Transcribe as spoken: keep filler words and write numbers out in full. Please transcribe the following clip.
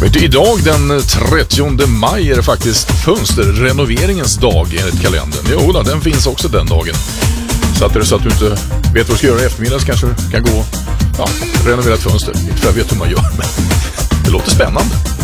Vet du, idag den trettionde maj är det faktiskt fönsterrenoveringens dag enligt kalendern. Jo då, den finns också den dagen. Så att det är så att du inte vet vad du ska göra i eftermiddag så kanske du kan gå ja, renovera ett fönster. Inte för jag vet hur man gör, men det låter spännande.